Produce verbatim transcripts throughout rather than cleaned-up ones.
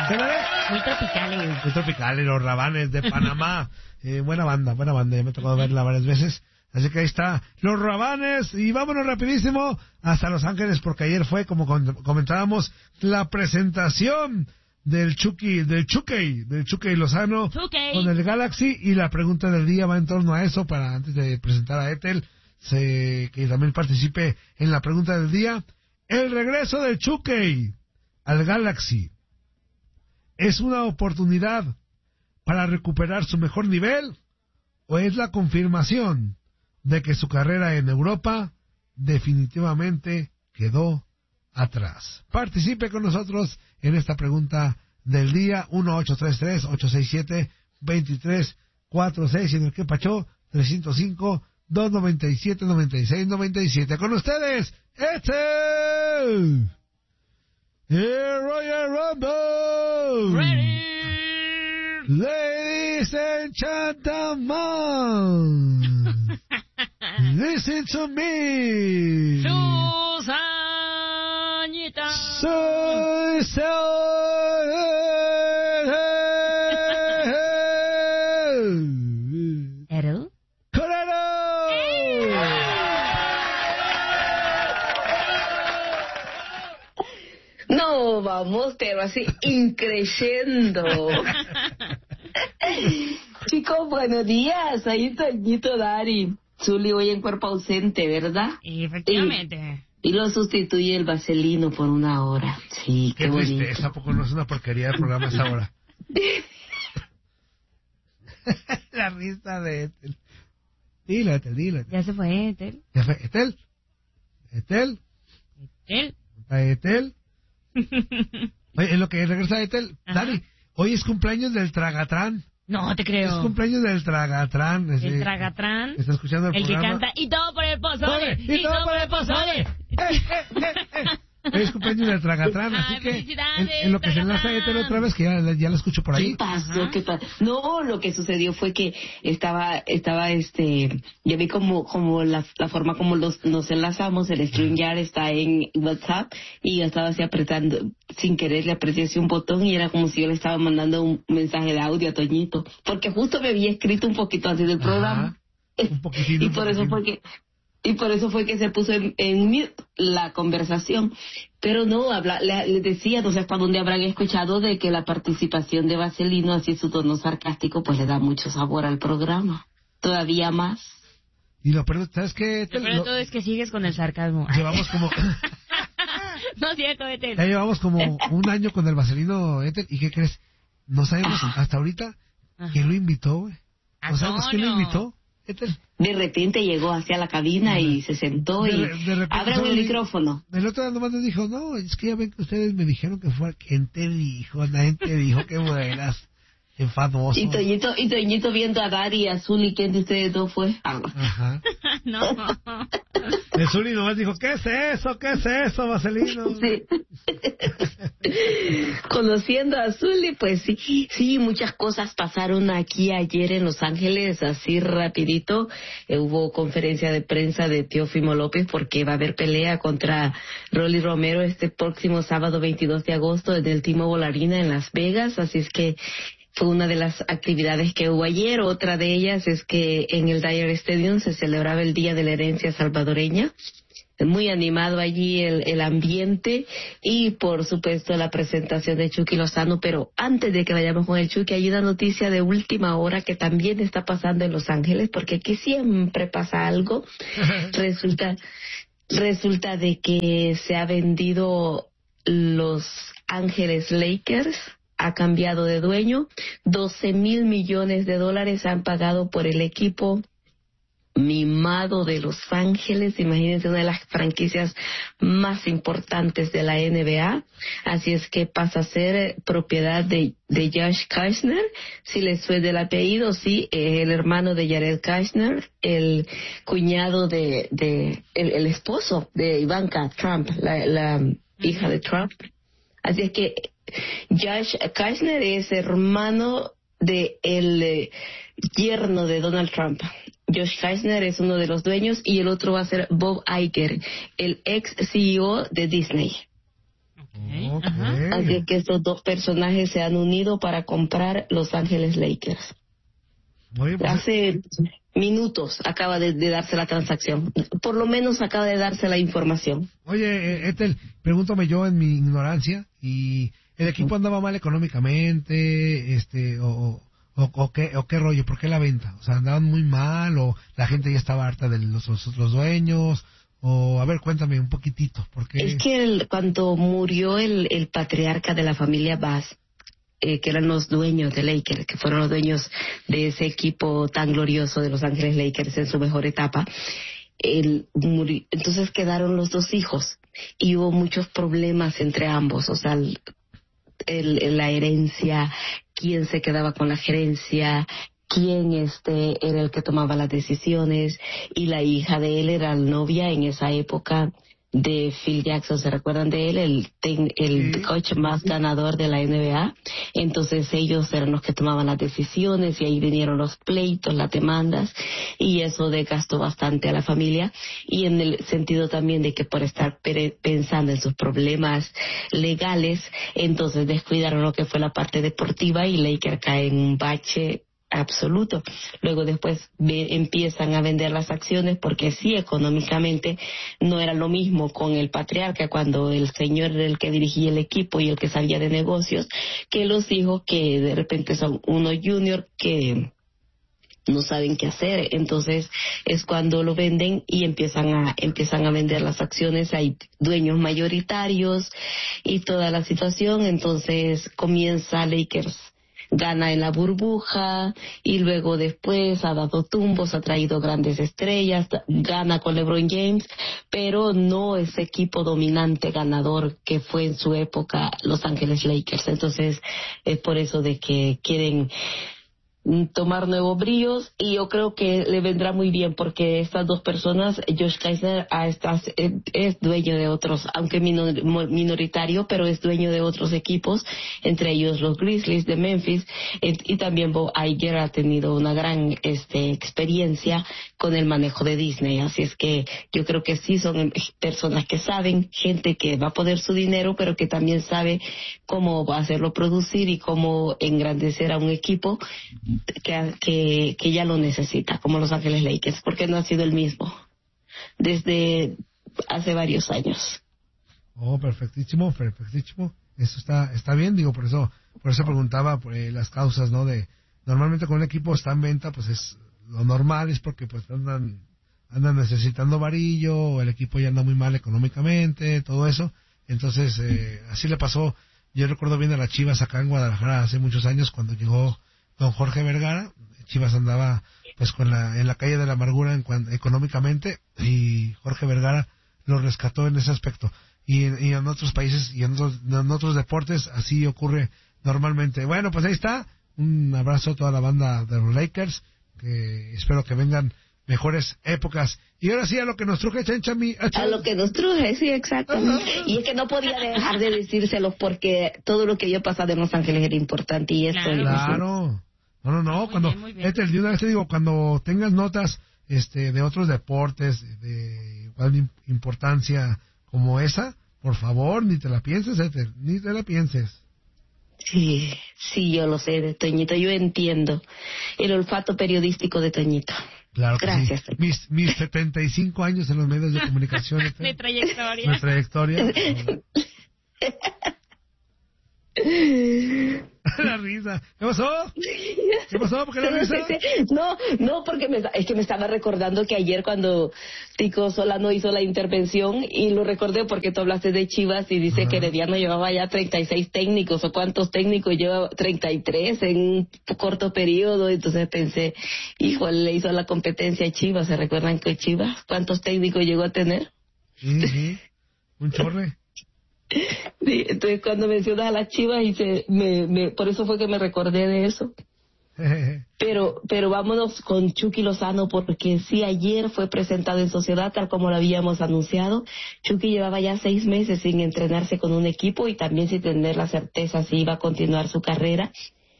Muy tropicales. Muy tropicales, los Rabanes de Panamá. Eh, buena banda, buena banda. Me ha tocado verla varias veces. Así que ahí está, los Rabanes. Y vámonos rapidísimo hasta Los Ángeles, porque ayer fue, como comentábamos, la presentación del Chucky, del Chucky, del Chucky Lozano Chucky. Con el Galaxy. Y la pregunta del día va en torno a eso, para antes de presentar a Ethel, se, que también participe en la pregunta del día. El regreso del Chucky al Galaxy, ¿es una oportunidad para recuperar su mejor nivel o es la confirmación de que su carrera en Europa definitivamente quedó atrás? Participe con nosotros en esta pregunta del día. Uno ocho tres tres, ocho seis siete, dos tres cuatro seis y en el que pachó tres cero cinco, dos nueve siete, nueve seis nueve siete. Con ustedes, Ethel, el Royal Rumble. Ready. Ladies and gentlemen, listen to me. Susanita. Soy ¿Ero? Corero. No, vamos, pero así, increciendo. Chicos, buenos días. Ahí Toñito, Dari. Zuli hoy en cuerpo ausente, ¿verdad? Efectivamente. Y, y lo sustituye el vaselino por una hora. Sí, qué, Qué bonito. tristeza, ¿a poco no es una porquería el programa a esa hora? La risa de Ethel. Dilo, Ethel, dilo. Ya se fue, Ethel. ¿Ya fue? ¿Ethel? ¿Ethel? ¿Ethel? ¿Ethel? Oye, en lo que regresa Ethel, Dani, hoy es cumpleaños del Tragatrán. No te creo. Es cumpleaños del Tragatrán. El ese, Tragatrán. Está escuchando el, el programa. El que canta, y todo por el pozole. Y, y todo por el pozole. Eh, eh, eh, eh. Es cumpleaños del Tragatrán, así Ay, que en, en lo que se enlaza Ethel otra vez, que ya, ya la escucho por ahí. ¿Qué pasó? ¿Qué pasó? No, lo que sucedió fue que estaba, estaba este, yo vi como, como la, la forma como los, nos enlazamos, el StreamYard está en WhatsApp, y yo estaba así apretando, sin querer le apreté así un botón y era como si yo le estaba mandando un mensaje de audio a Toñito, porque justo me había escrito un poquito antes del programa. Ajá, un poquitito, y por un eso fue que Y por eso fue que se puso en, en mute la conversación. Pero no, habla, le, le decía, no sé hasta dónde habrán escuchado de que la participación de Vaselino, así su tono sarcástico, pues le da mucho sabor al programa. Todavía más. Y lo peor, ¿sabes qué? Lo peor de todo es que sigues con el sarcasmo. Llevamos como... No es cierto, Ethel. Ya llevamos como un año con el Vaselino, Ethel. ¿Y qué crees? No sabemos hasta ahorita quién lo invitó, güey. No sabemos quién lo invitó, Ethel. De repente llegó hacia la cabina y se sentó de, y de repente, abran el micrófono. El otro día nomás nos dijo, no, es que ya ven que ustedes me dijeron que fue, ¿quién te dijo? Nadie te dijo que buenas, enfadoso. Y Toñito, y Toñito viendo a Dari y a Zuli, ¿quién de ustedes dos fue? Ah. Ajá. No. El Zuli nomás dijo, ¿qué es eso? ¿Qué es eso, Vaselino? Sí. Conociendo a Zuli, pues sí, sí, muchas cosas pasaron aquí ayer en Los Ángeles, así rapidito. Eh, hubo conferencia de prensa de Teófimo López porque va a haber pelea contra Rolly Romero este próximo sábado veintidós de agosto en el T-Mobile Arena en Las Vegas, así es que fue una de las actividades que hubo ayer. Otra de ellas es que en el Dyer Stadium se celebraba el Día de la Herencia Salvadoreña. Muy animado allí el, el ambiente y, por supuesto, la presentación de Chucky Lozano. Pero antes de que vayamos con el Chucky, hay una noticia de última hora que también está pasando en Los Ángeles, porque aquí siempre pasa algo. Resulta, resulta de que se ha vendido Los Ángeles Lakers. Ha cambiado de dueño. doce mil millones de dólares han pagado por el equipo mimado de Los Ángeles. Imagínense, una de las franquicias más importantes de la N B A. Así es que pasa a ser propiedad de, de Josh Kushner. Si les suena el apellido, sí, eh, el hermano de Jared Kushner, el cuñado de, de el, el esposo de Ivanka Trump, la, la hija de Trump. Así es que Josh Kushner es hermano de el eh, yerno de Donald Trump. Josh Kushner es uno de los dueños y el otro va a ser Bob Iger, el ex C E O de Disney. Okay. Así que estos dos personajes se han unido para comprar Los Ángeles Lakers. Oye, pues, Hace minutos acaba de, de darse la transacción. Por lo menos acaba de darse la información. Oye, eh, Ethel, pregúntame yo en mi ignorancia, y el equipo andaba mal económicamente, este, o, o, o qué, o qué rollo, ¿por qué la venta? O sea, andaban muy mal, o la gente ya estaba harta de los, los otros dueños, o a ver, cuéntame un poquitito, porque Es que el, cuando murió el, el patriarca de la familia Bass, eh, que eran los dueños de Lakers, que fueron los dueños de ese equipo tan glorioso de Los Ángeles Lakers en su mejor etapa, él murió, entonces quedaron los dos hijos y hubo muchos problemas entre ambos, o sea, el, el, la herencia, quién se quedaba con la gerencia, quién este era el que tomaba las decisiones, y la hija de él era la novia en esa época de Phil Jackson. ¿Se recuerdan de él? El, ten, el Sí. coach más ganador de la N B A. Entonces ellos eran los que tomaban las decisiones y ahí vinieron los pleitos, las demandas, y eso desgastó bastante a la familia, y en el sentido también de que por estar pere- pensando en sus problemas legales, entonces descuidaron lo que fue la parte deportiva y Lakers cae en un bache absoluto. Luego después ve, empiezan a vender las acciones, porque sí, económicamente no era lo mismo con el patriarca, cuando el señor era el que dirigía el equipo y el que sabía de negocios, que los hijos que de repente son unos junior que no saben qué hacer. Entonces es cuando lo venden y empiezan a empiezan a vender las acciones. Hay dueños mayoritarios y toda la situación. Entonces comienza Lakers, gana en la burbuja y luego después ha dado tumbos, ha traído grandes estrellas, gana con LeBron James, pero no ese equipo dominante ganador que fue en su época Los Ángeles Lakers. Entonces es por eso de que quieren tomar nuevos brillos, y yo creo que le vendrá muy bien, porque estas dos personas, Josh Kaiser a estas, es, es dueño de otros, aunque minor, minoritario, pero es dueño de otros equipos, entre ellos los Grizzlies de Memphis, et, y también Bob Iger ha tenido una gran este, experiencia con el manejo de Disney. Así es que yo creo que sí son personas que saben, gente que va a poner su dinero, pero que también sabe cómo hacerlo producir y cómo engrandecer a un equipo Que, que, que ya lo necesita, como Los Ángeles Lakers, porque no ha sido el mismo desde hace varios años. oh, perfectísimo, perfectísimo, eso está está bien, digo, por eso por eso preguntaba por eh, las causas, ¿no? De normalmente cuando un equipo está en venta, pues es lo normal, es porque pues andan andan necesitando varillo, o el equipo ya anda muy mal económicamente, todo eso. Entonces eh, así le pasó. Yo recuerdo bien a las Chivas acá en Guadalajara hace muchos años, cuando llegó don Jorge Vergara. Chivas andaba pues con la en la calle de la amargura en cuan, económicamente, y Jorge Vergara lo rescató en ese aspecto. Y, y en otros países y en otros, en otros deportes así ocurre normalmente. Bueno, pues ahí está. Un abrazo a toda la banda de los Lakers, que espero que vengan mejores épocas. Y ahora sí a lo que nos truje, Chencha, mi... A lo que nos truje, sí, exactamente. Y es que no podía dejar de decírselo, porque todo lo que yo pasaba en Los Ángeles era importante, y esto... Claro. Claro. No, no, no. Muy Cuando, bien, muy bien. Ethel, de una vez te digo, cuando tengas notas este de otros deportes de igual im- importancia como esa, por favor, ni te la pienses, Ethel, ni te la pienses. Sí, sí, yo lo sé de Toñito, yo entiendo el olfato periodístico de Toñito. Claro que Gracias, sí. Toñito. Mis, mis setenta y cinco años en los medios de comunicación, Ethel, De trayectoria. mi trayectoria. La risa. ¿Qué pasó? ¿Qué pasó? ¿Por qué la risa? No, no, porque me, es que me estaba recordando que ayer cuando Tico Solano hizo la intervención, y lo recordé porque tú hablaste de Chivas y dice Ajá. que Herediano llevaba ya treinta y seis técnicos, o cuántos técnicos lleva, treinta y tres en un corto periodo. Entonces pensé, híjole, le hizo la competencia a Chivas. ¿Se recuerdan que Chivas cuántos técnicos llegó a tener? Sí, sí. Un chorre. Sí, entonces cuando mencionas a las Chivas, y se, me, me, por eso fue que me recordé de eso. Pero pero vámonos con Chucky Lozano, porque sí, ayer fue presentado en Sociedad tal como lo habíamos anunciado. Chucky llevaba ya seis meses sin entrenarse con un equipo y también sin tener la certeza si iba a continuar su carrera.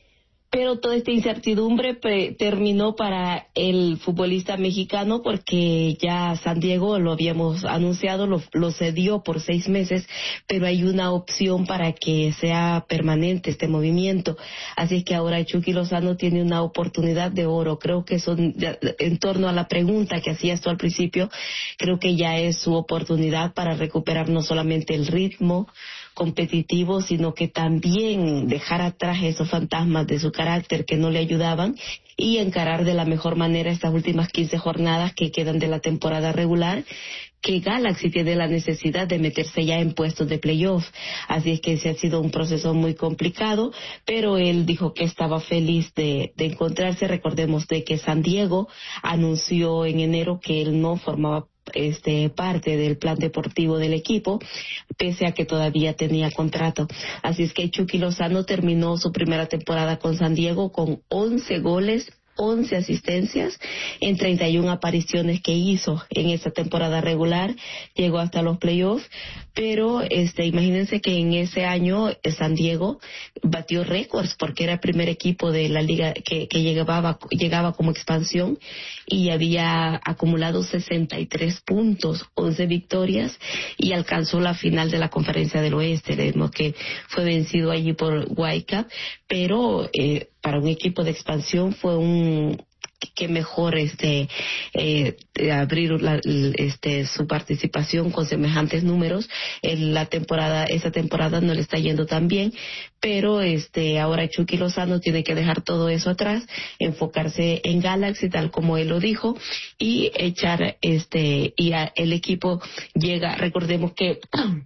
Pero toda esta incertidumbre pre- terminó para el futbolista mexicano porque ya San Diego, lo habíamos anunciado, lo, lo cedió por seis meses, pero hay una opción para que sea permanente este movimiento. Así es que ahora Chucky Lozano tiene una oportunidad de oro. Creo que son, en torno a la pregunta que hacías tú al principio, creo que ya es su oportunidad para recuperar no solamente el ritmo competitivo, sino que también dejar atrás esos fantasmas de su carácter que no le ayudaban y encarar de la mejor manera estas últimas quince jornadas que quedan de la temporada regular, que Galaxy tiene la necesidad de meterse ya en puestos de playoff. Así es que ese ha sido un proceso muy complicado, pero él dijo que estaba feliz de, de encontrarse. Recordemos de que San Diego anunció en enero que él no formaba este parte del plan deportivo del equipo, pese a que todavía tenía contrato. Así es que Chucky Lozano terminó su primera temporada con San Diego con once goles, once asistencias en treinta y una apariciones que hizo en esa temporada regular. Llegó hasta los playoffs, pero este imagínense que en ese año San Diego batió récords porque era el primer equipo de la liga que, que llegaba llegaba como expansión y había acumulado sesenta y tres puntos, once victorias y alcanzó la final de la Conferencia del Oeste. Vemos que fue vencido allí por Whitecaps, pero eh, para un equipo de expansión fue un que mejor este eh, abrir la, este su participación con semejantes números. En la temporada esa temporada no le está yendo tan bien, pero este ahora Chucky Lozano tiene que dejar todo eso atrás, enfocarse en Galaxy tal como él lo dijo y echar este y a, el equipo llega, recordemos que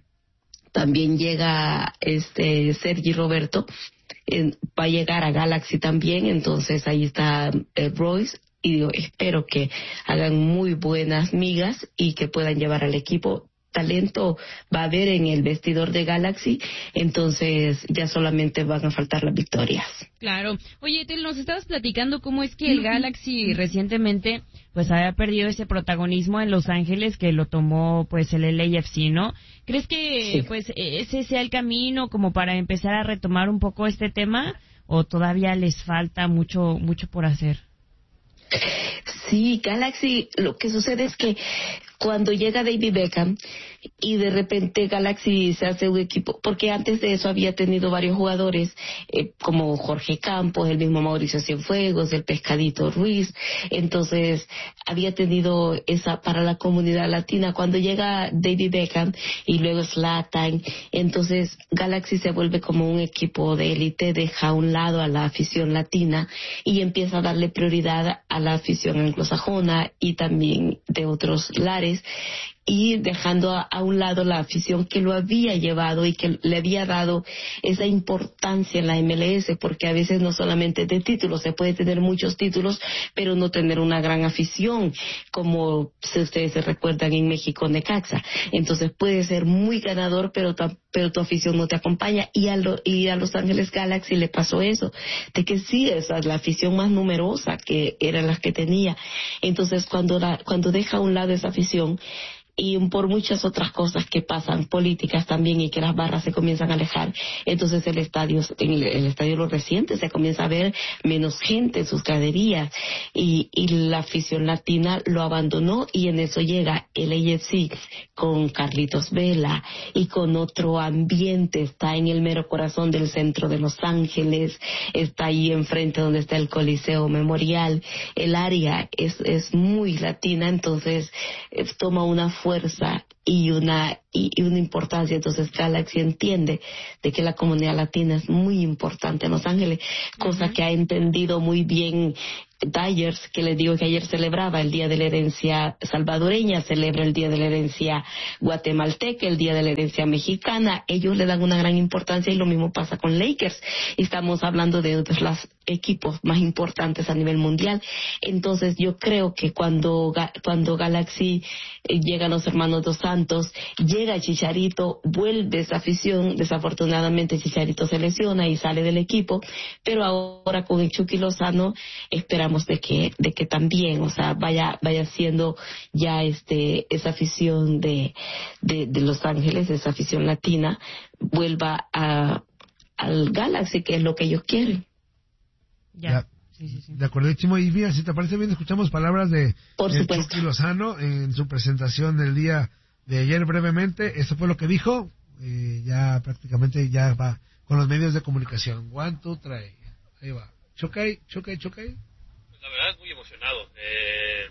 también llega este Sergi Roberto, en, va a llegar a Galaxy también, entonces ahí está eh, Royce, y digo, espero que hagan muy buenas migas y que puedan llevar al equipo. Talento va a haber en el vestidor de Galaxy, entonces ya solamente van a faltar las victorias. Claro. Oye, Tel, nos estabas platicando cómo es que el Galaxy recientemente pues había perdido ese protagonismo en Los Ángeles que lo tomó pues el L A F C, ¿no? ¿Crees que sí, pues ese sea el camino como para empezar a retomar un poco este tema o todavía les falta mucho mucho por hacer? Sí, Galaxy, lo que sucede es que cuando llega David Beckham y de repente Galaxy se hace un equipo, porque antes de eso había tenido varios jugadores eh, como Jorge Campos, el mismo Mauricio Cienfuegos, el Pescadito Ruiz, entonces había tenido esa para la comunidad latina. Cuando llega David Beckham y luego Zlatan, entonces Galaxy se vuelve como un equipo de élite, deja a un lado a la afición latina y empieza a darle prioridad a la afición anglosajona y también de otros lares, y dejando a, a un lado la afición que lo había llevado y que le había dado esa importancia en la M L S, porque a veces no solamente de títulos, se puede tener muchos títulos, pero no tener una gran afición, como si ustedes se recuerdan en México, Necaxa. Entonces puede ser muy ganador, pero ta, pero tu afición no te acompaña, y a, lo, y a Los Ángeles Galaxy le pasó eso, de que sí, esa es la afición más numerosa que eran las que tenía. Entonces cuando, la, cuando deja a un lado esa afición, y por muchas otras cosas que pasan, políticas también, y que las barras se comienzan a alejar, entonces el estadio, en el, el estadio Los Recientes se comienza a ver menos gente en sus graderías, y, y la afición latina lo abandonó, y en eso llega el A F C con Carlitos Vela y con otro ambiente, está en el mero corazón del centro de Los Ángeles, está ahí enfrente donde está el Coliseo Memorial, el área es, es muy latina, entonces eh, toma una fuerza y una y, y una importancia. Entonces Galaxy entiende de que la comunidad latina es muy importante en Los Ángeles, cosa uh-huh. que ha entendido muy bien Dyers, que les digo que ayer celebraba el Día de la Herencia Salvadoreña, celebra el Día de la Herencia Guatemalteca, el Día de la Herencia Mexicana. Ellos le dan una gran importancia, y lo mismo pasa con Lakers. Estamos hablando de otros los equipos más importantes a nivel mundial. Entonces yo creo que cuando cuando Galaxy eh, llega a los hermanos Dos Santos, llega Chicharito, vuelve esa afición. Desafortunadamente Chicharito se lesiona y sale del equipo, pero ahora con el Chucky Lozano esperamos de que de que también, o sea, vaya vaya siendo ya este esa afición de de, de Los Ángeles, esa afición latina, vuelva a al Galaxy, que es lo que ellos quieren. Ya. ya. Sí, sí, sí. De acuerdísimo. Y mira, si te parece bien, escuchamos palabras de Por el supuesto. Chucky Lozano en su presentación del día de ayer brevemente. Esto fue lo que dijo. Eh, ya prácticamente ya va con los medios de comunicación. One, two, three. Ahí va. Chucky, Chucky, Chucky. Pues la verdad, muy emocionado. Eh,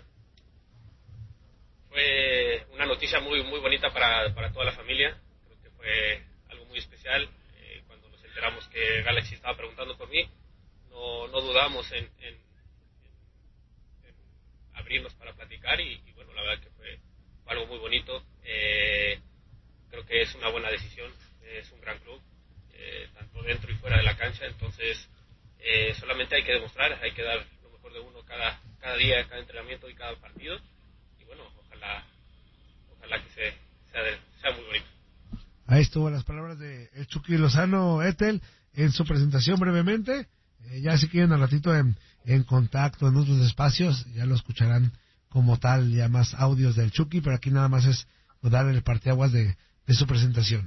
fue una noticia muy muy bonita para, para toda la familia. Creo que fue algo muy especial. Eh, cuando nos enteramos que Galaxy estaba preguntando por mí, no, no dudamos en, en, en, en abrirnos para platicar y, y bueno, la verdad que fue, fue algo muy bonito. Eh, creo que es una buena decisión. Es un gran club, eh, tanto dentro y fuera de la cancha. Entonces, eh, solamente hay que demostrar, hay que dar lo mejor de uno cada, cada día, cada entrenamiento y cada partido. Y bueno, ojalá ojalá que se, sea, de, sea muy bonito. Ahí estuvo las palabras de el Chucky Lozano, Ethel, en su presentación brevemente. Eh, ya si quieren al ratito en, en contacto en otros espacios, ya lo escucharán como tal, ya más audios del Chucky, pero aquí nada más es dar el parteaguas de, de su presentación.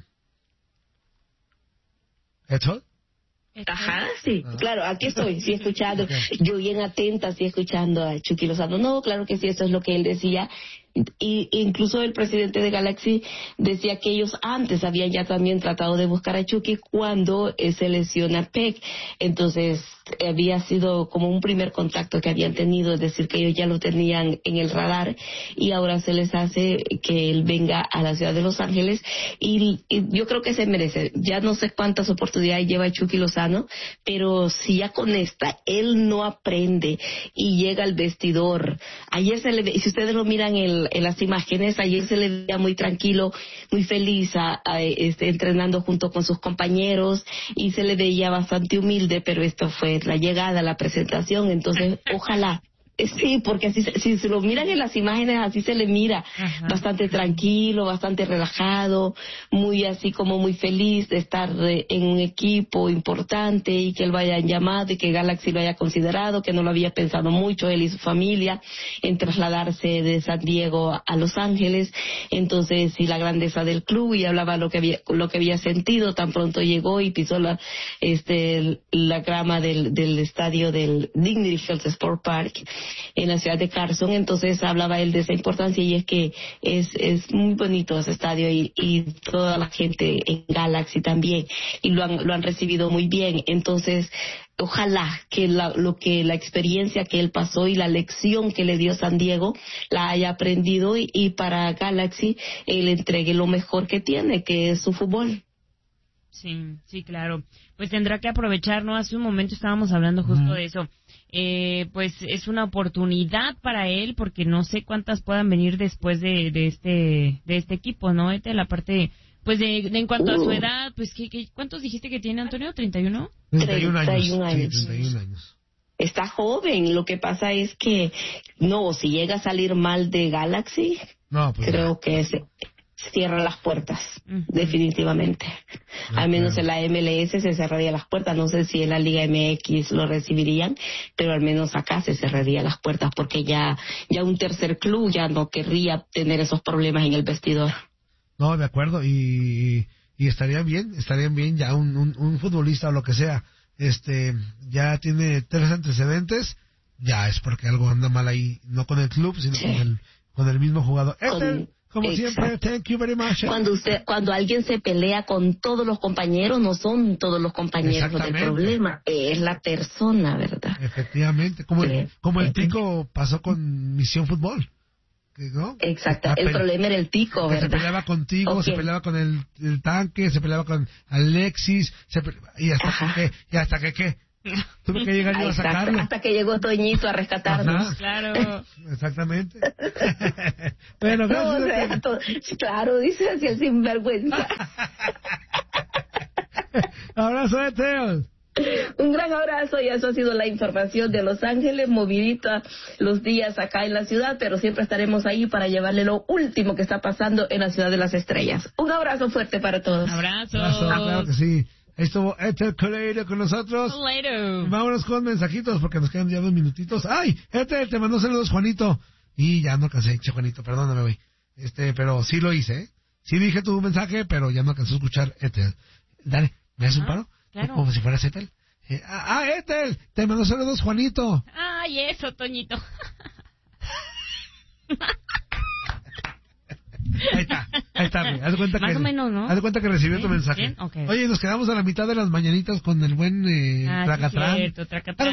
¿Ethel? Ajá, sí, Ah. claro, aquí estoy, sí escuchando, Okay. yo bien atenta, sí escuchando a Chucky Lozano. No, claro que sí, eso es lo que él decía. Y incluso el presidente de Galaxy decía que ellos antes habían ya también tratado de buscar a Chucky cuando eh, se lesiona Peck. Entonces había sido como un primer contacto que habían tenido, es decir, que ellos ya lo tenían en el radar y ahora se les hace que él venga a la ciudad de Los Ángeles y, y yo creo que se merece. Ya no sé cuántas oportunidades lleva Chucky Lozano, pero si ya con esta él no aprende y llega al vestidor, ayer se le ve, si ustedes lo miran en, en las imágenes, ayer se le veía muy tranquilo, muy feliz a, a, este, entrenando junto con sus compañeros y se le veía bastante humilde, pero esto fue la llegada, la presentación, entonces ojalá. Sí, porque así, si se lo miran en las imágenes, así se le mira. Ajá. Bastante tranquilo, bastante relajado, muy así como muy feliz de estar en un equipo importante y que él lo hayan llamado y que Galaxy lo haya considerado, que no lo había pensado mucho él y su familia en trasladarse de San Diego a Los Ángeles. Entonces, y la grandeza del club, y hablaba lo que había, lo que había sentido, tan pronto llegó y pisó la, este, la grama del, del estadio del Dignity Field Sport Park en la ciudad de Carson. Entonces hablaba él de esa importancia y es que es es muy bonito ese estadio y, y toda la gente en Galaxy también y lo han lo han recibido muy bien. Entonces ojalá que la, lo que la experiencia que él pasó y la lección que le dio San Diego la haya aprendido y, y para Galaxy él entregue lo mejor que tiene, que es su fútbol. Sí, sí, claro. Pues tendrá que aprovechar, ¿no? Hace un momento estábamos hablando justo mm. de eso. Eh, pues es una oportunidad para él, porque no sé cuántas puedan venir después de, de este de este equipo, ¿no? Este, la parte, pues de, de en cuanto uh. a su edad, pues ¿qué, qué, ¿cuántos dijiste que tiene Antonio? ¿treinta y uno? treinta y uno años. treinta y uno años. Sí, treinta y uno años. Está joven, lo que pasa es que, no, si llega a salir mal de Galaxy, no, pues creo no. que se cierra las puertas, uh-huh. definitivamente. No, al menos claro. En la M L S se cerraría las puertas, no sé si en la Liga M X lo recibirían, pero al menos acá se cerraría las puertas porque ya ya un tercer club ya no querría tener esos problemas en el vestidor. No, de acuerdo, y, y estarían bien, estarían bien ya un, un, un futbolista o lo que sea, este ya tiene tres antecedentes, ya es porque algo anda mal ahí, no con el club, sino sí. con el con el mismo jugador. Este, como Exacto. siempre, thank you very much. Cuando usted, cuando alguien se pelea con todos los compañeros, no son todos los compañeros del problema, es la persona, ¿verdad? Efectivamente, como sí. el, como el Tico pasó con Misión Fútbol, ¿no? Exacto, el problema era el Tico, ¿verdad? Se peleaba contigo, okay. se peleaba con el, el tanque, se peleaba con Alexis, se pele... y hasta Ajá. que, y hasta que, ¿qué? Tuve que llegar yo a sacarlo. Hasta que llegó Toñito a rescatarnos. Ajá. Claro. Exactamente. Bueno, gracias. No, o sea, to... Claro, dice así el sinvergüenza. Abrazo de Teos. Un gran abrazo, y eso ha sido la información de Los Ángeles, movidita los días acá en la ciudad, pero siempre estaremos ahí para llevarle lo último que está pasando en la ciudad de las estrellas. Un abrazo fuerte para todos. Abrazo. Abrazo, claro que sí. Ahí estuvo Ethel Coleiro con nosotros. Later. Vámonos con mensajitos porque nos quedan ya dos minutitos. ¡Ay! Ethel, te mandó saludos, Juanito. Y ya no alcancé, che, Juanito, perdóname, güey. Este, pero sí lo hice, ¿eh? Sí dije tu mensaje, pero ya no alcancé a escuchar Ethel. Dale, ¿me haces un paro? Claro. Como si fueras Ethel. Eh, ah, Ethel, te mando saludos, Juanito. Ay, eso, Toñito. Ahí está, ahí está, güey. Haz de cuenta Más que, o menos, ¿no? Haz de cuenta que recibió ¿Sí? tu mensaje. ¿Bien? Okay. Oye, nos quedamos a la mitad de las mañanitas con el buen eh, Ah, Tracatrán. sí, cierto, Tracatrán.